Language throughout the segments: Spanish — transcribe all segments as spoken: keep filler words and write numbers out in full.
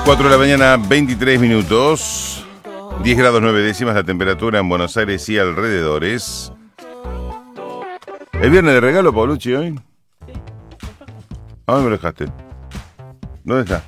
cuatro de la mañana, veintitrés minutos, diez grados nueve décimas la temperatura en Buenos Aires y alrededores. ¿El viernes de regalo, Paulucci, hoy? ¿A dónde me lo dejaste? ¿Dónde está?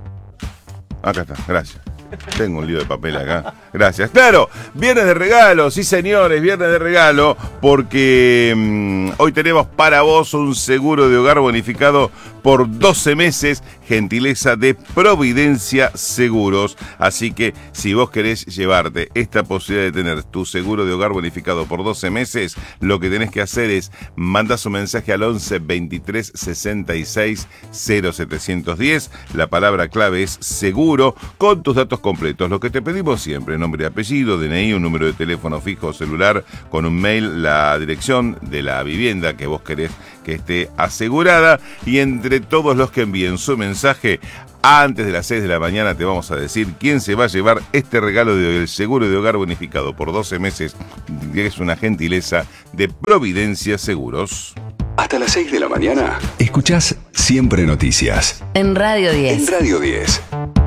Acá está, gracias. Tengo un lío de papel acá. Gracias. Claro, viernes de regalo, sí señores, viernes de regalo, porque mmm, hoy tenemos para vos un seguro de hogar bonificado por doce meses, gentileza de Providencia Seguros. Así que si vos querés llevarte esta posibilidad de tener tu seguro de hogar bonificado por doce meses, lo que tenés que hacer es mandar un mensaje al once veintitrés sesenta y seis cero setecientos diez. La palabra clave es seguro, con tus datos completos. Lo que te pedimos siempre: nombre y apellido, D N I, un número de teléfono fijo o celular, con un mail, la dirección de la vivienda que vos querés que esté asegurada, y entre todos los que envíen su mensaje antes de las seis de la mañana te vamos a decir quién se va a llevar este regalo de hoy, el seguro de hogar bonificado por doce meses, que es una gentileza de Providencia Seguros. Hasta las seis de la mañana escuchás Siempre Noticias en Radio diez. En Radio diez.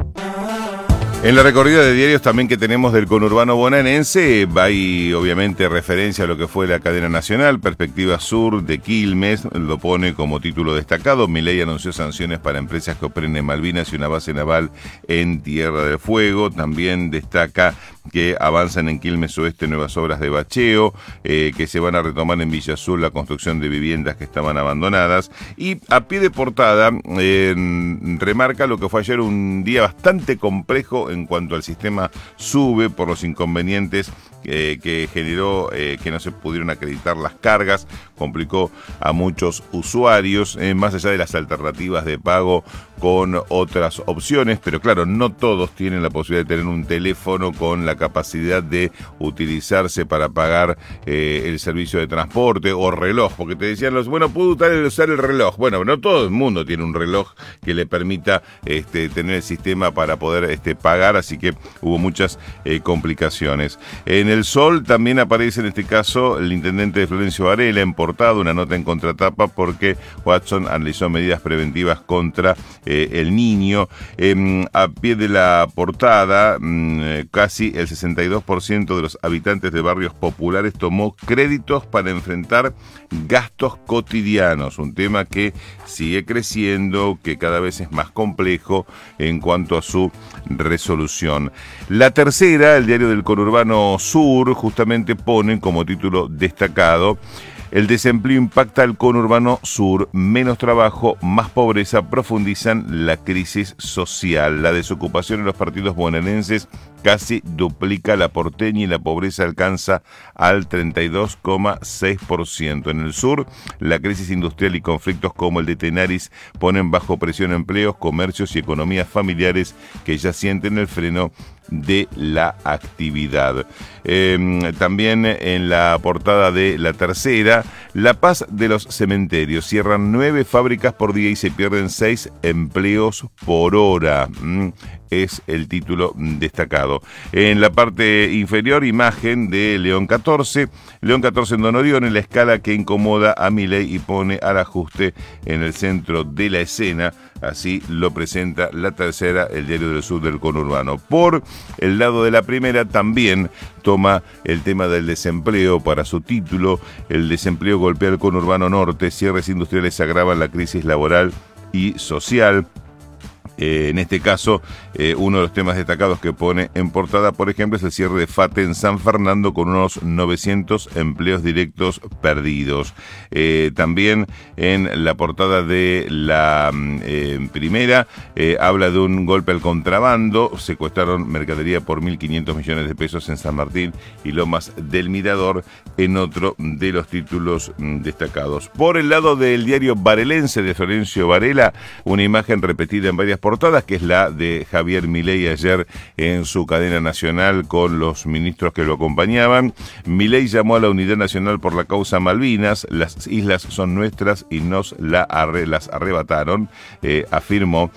En la recorrida de diarios también que tenemos del conurbano bonaerense, hay obviamente referencia a lo que fue la cadena nacional. Perspectiva Sur de Quilmes lo pone como título destacado. Milei anunció sanciones para empresas que operen en Malvinas y una base naval en Tierra del Fuego. También destaca que avanzan en Quilmes Oeste nuevas obras de bacheo, eh, que se van a retomar en Villa Azul la construcción de viviendas que estaban abandonadas. Y a pie de portada eh, remarca lo que fue ayer un día bastante complejo en cuanto al sistema SUBE por los inconvenientes eh, que generó, eh, que no se pudieron acreditar las cargas, complicó a muchos usuarios, eh, más allá de las alternativas de pago con otras opciones, pero claro, no todos tienen la posibilidad de tener un teléfono con la capacidad de utilizarse para pagar eh, el servicio de transporte o reloj, porque te decían los, bueno, puedo usar el, usar el reloj. Bueno, no todo el mundo tiene un reloj que le permita este, tener el sistema para poder este, pagar, así que hubo muchas eh, complicaciones. En El Sol también aparece en este caso el intendente de Florencio Varela en portada, una nota en contratapa, porque Watson analizó medidas preventivas contra eh, el niño. Eh, a pie de la portada, eh, casi el sesenta y dos por ciento de los habitantes de barrios populares tomó créditos para enfrentar gastos cotidianos, un tema que sigue creciendo, que cada vez es más complejo en cuanto a su resolución. La Tercera, el diario del conurbano sur, justamente pone como título destacado: el desempleo impacta al conurbano sur, menos trabajo, más pobreza, profundizan la crisis social. La desocupación en los partidos bonaerenses casi duplica la porteña y la pobreza alcanza al treinta y dos coma seis por ciento. En el sur, la crisis industrial y conflictos como el de Tenaris ponen bajo presión empleos, comercios y economías familiares que ya sienten el freno de la actividad. Eh, también en la portada de La Tercera, la paz de los cementerios. Cierran nueve fábricas por día y se pierden seis empleos por hora. Mm, es el título destacado. En la parte inferior, imagen de León catorce. León catorce en Don Orión, en la escala que incomoda a Milei y pone al ajuste en el centro de la escena. Así lo presenta La Tercera, el diario del sur del conurbano. Por el lado de La Primera también toma el tema del desempleo para su título. El desempleo golpea al conurbano norte, cierres industriales agravan la crisis laboral y social. Eh, en este caso, eh, uno de los temas destacados que pone en portada, por ejemplo, es el cierre de FATE en San Fernando con unos novecientos empleos directos perdidos. Eh, también en la portada de La eh, Primera, eh, habla de un golpe al contrabando. Secuestraron mercadería por mil quinientos millones de pesos en San Martín y Lomas del Mirador, en otro de los títulos mm, destacados. Por el lado del diario Varelense de Florencio Varela, una imagen repetida en varias portadas, que es la de Javier Milei ayer en su cadena nacional con los ministros que lo acompañaban. Milei llamó a la unidad nacional por la causa Malvinas. Las islas son nuestras y nos la arre, las arrebataron, eh, afirmó.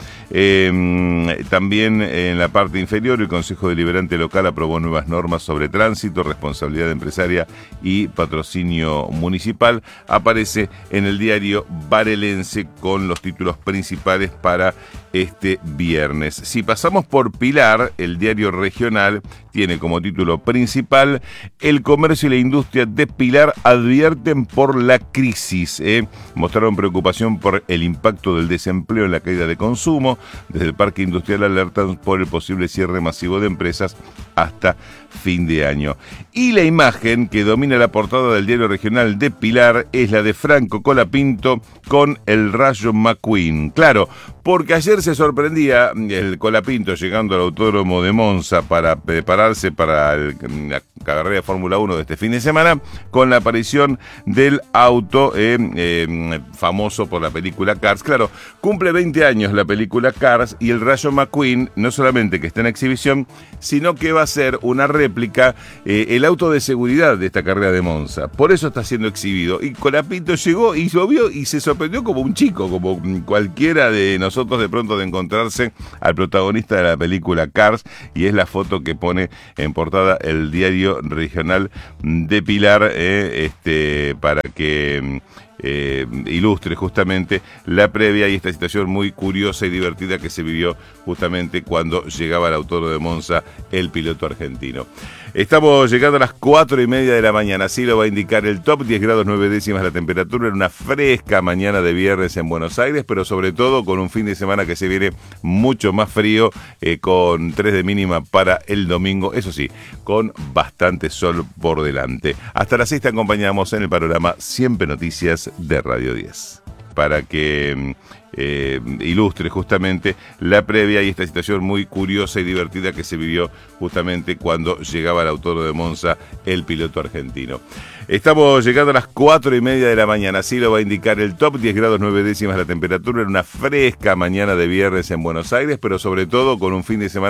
Eh, también en la parte inferior, el Consejo Deliberante Local aprobó nuevas normas sobre tránsito, responsabilidad empresaria y patrocinio municipal. Aparece en el diario Varelense con los títulos principales para este viernes. Si pasamos por Pilar, el diario regional tiene como título principal: el comercio y la industria de Pilar advierten por la crisis. ¿eh? Mostraron preocupación por el impacto del desempleo en la caída de consumo. Desde el parque industrial alertan por el posible cierre masivo de empresas hasta fin de año. Y la imagen que domina la portada del diario regional de Pilar es la de Franco Colapinto con el Rayo McQueen. Claro, porque ayer se sorprendía el Colapinto llegando al Autódromo de Monza para prepararse para el, la carrera de Fórmula uno de este fin de semana con la aparición del auto eh, eh, famoso por la película Cars. Claro, cumple veinte años la película Cars y el Rayo McQueen no solamente que está en exhibición, sino que va a ser una réplica, eh, el auto de seguridad de esta carrera de Monza. Por eso está siendo exhibido. Y Colapinto llegó y lo vio y se sorprendió como un chico, como cualquiera de nosotros de pronto de encontrarse al protagonista de la película Cars, y es la foto que pone en portada el diario regional de Pilar, eh, este, para que Eh, ilustre justamente la previa y esta situación muy curiosa y divertida que se vivió justamente cuando llegaba al Autódromo de Monza el piloto argentino. Estamos llegando a las cuatro y media de la mañana, así lo va a indicar el top, diez grados nueve décimas la temperatura en una fresca mañana de viernes en Buenos Aires, pero sobre todo con un fin de semana que se viene mucho más frío, eh, con tres de mínima para el domingo, eso sí, con bastante sol por delante. Hasta las seis te acompañamos en el panorama Siempre Noticias de Radio diez, para que eh, ilustre justamente la previa y esta situación muy curiosa y divertida que se vivió justamente cuando llegaba al Autódromo de Monza el piloto argentino. Estamos llegando a las cuatro y media de la mañana, así lo va a indicar el top, diez grados nueve décimas la temperatura en una fresca mañana de viernes en Buenos Aires, pero sobre todo con un fin de semana